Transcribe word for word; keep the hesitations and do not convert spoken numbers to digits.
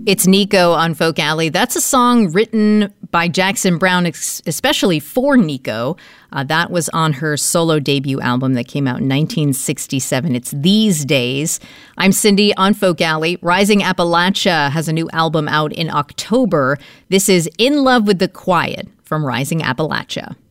It's Nico on Folk Alley. That's a song written by Jackson Browne, especially for Nico. Uh, that was on her solo debut album that came out in nineteen sixty-seven. It's These Days. I'm Cindy on Folk Alley. Rising Appalachia has a new album out in October. This is In Love with the Quiet from Rising Appalachia.